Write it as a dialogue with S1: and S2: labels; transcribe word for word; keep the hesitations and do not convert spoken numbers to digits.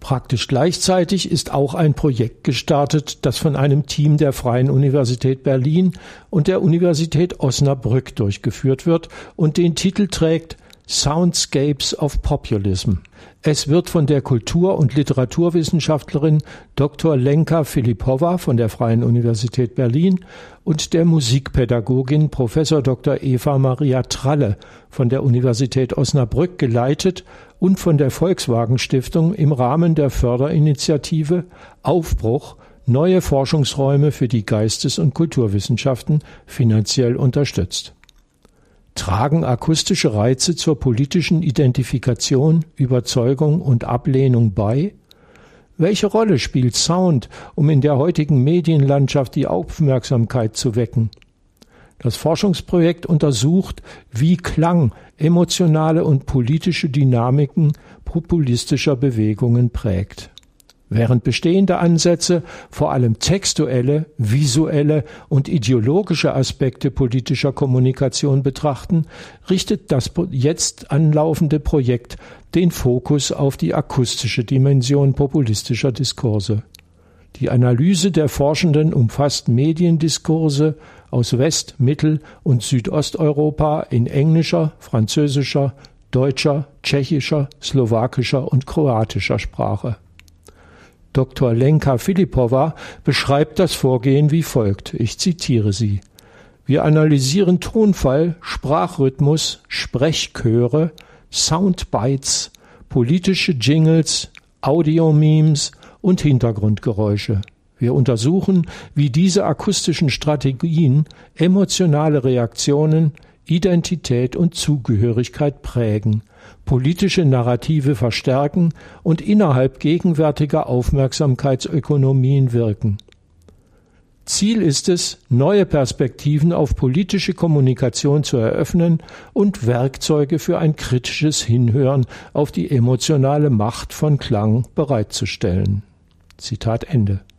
S1: Praktisch gleichzeitig ist auch ein Projekt gestartet, das von einem Team der Freien Universität Berlin und der Universität Osnabrück durchgeführt wird und den Titel trägt Soundscapes of Populism. Es wird von der Kultur- und Literaturwissenschaftlerin Doktor Lenka Filipowa von der Freien Universität Berlin und der Musikpädagogin Professor Doktor Eva Maria Tralle von der Universität Osnabrück geleitet und von der Volkswagen Stiftung im Rahmen der Förderinitiative Aufbruch neue Forschungsräume für die Geistes- und Kulturwissenschaften finanziell unterstützt. Tragen akustische Reize zur politischen Identifikation, Überzeugung und Ablehnung bei? Welche Rolle spielt Sound, um in der heutigen Medienlandschaft die Aufmerksamkeit zu wecken? Das Forschungsprojekt untersucht, wie Klang emotionale und politische Dynamiken populistischer Bewegungen prägt. Während bestehende Ansätze vor allem textuelle, visuelle und ideologische Aspekte politischer Kommunikation betrachten, richtet das jetzt anlaufende Projekt den Fokus auf die akustische Dimension populistischer Diskurse. Die Analyse der Forschenden umfasst Mediendiskurse aus West-, Mittel- und Südosteuropa in englischer, französischer, deutscher, tschechischer, slowakischer und kroatischer Sprache. Doktor Lenka Filipowa beschreibt das Vorgehen wie folgt. Ich zitiere sie. Wir analysieren Tonfall, Sprachrhythmus, Sprechchöre, Soundbites, politische Jingles, Audio-Memes und Hintergrundgeräusche. Wir untersuchen, wie diese akustischen Strategien emotionale Reaktionen, Identität und Zugehörigkeit prägen, politische Narrative verstärken und innerhalb gegenwärtiger Aufmerksamkeitsökonomien wirken. Ziel ist es, neue Perspektiven auf politische Kommunikation zu eröffnen und Werkzeuge für ein kritisches Hinhören auf die emotionale Macht von Klang bereitzustellen. Zitat Ende.